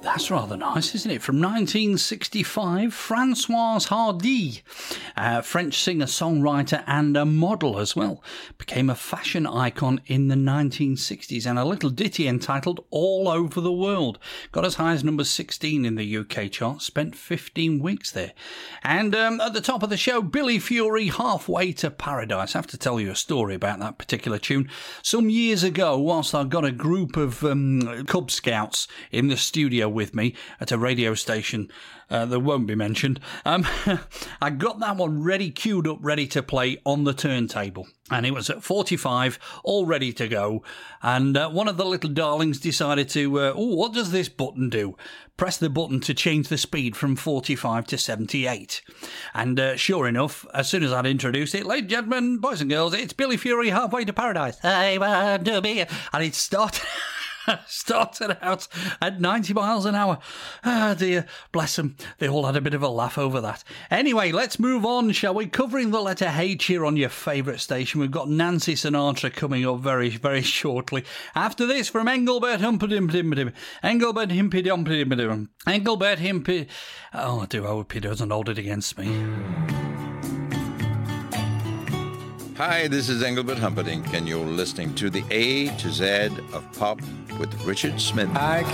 That's rather nice, isn't it? From 1965, Françoise Hardy, French singer-songwriter and a model as well, became a fashion icon in the 1960s, and a little ditty entitled All Over the World got as high as number 16 in the UK chart, spent 15 weeks there. And at the top of the show, Billy Fury, Halfway to Paradise. I have to tell you a story about that particular tune. Some years ago, whilst I got a group of Cub Scouts in the studio with me at a radio station that won't be mentioned, I got that one ready, queued up, ready to play on the turntable. And it was at 45, all ready to go. And one of the little darlings decided to, what does this button do? Press the button to change the speed from 45 to 78. And sure enough, as soon as I'd introduced it, ladies and gentlemen, boys and girls, it's Billy Fury, Halfway to Paradise. I want to be... And it started out at 90 miles an hour. Ah, dear, bless them. They all had a bit of a laugh over that. Anyway, let's move on, shall we? Covering the letter H here on your favourite station. We've got Nancy Sinatra coming up very, very shortly. After this, from Engelbert Humperdinck. Engelbert Humperdinck. Oh, I do hope he doesn't hold it against me. Hi, this is Engelbert Humperdinck, and you're listening to the A to Z of Pop with Richard Smith.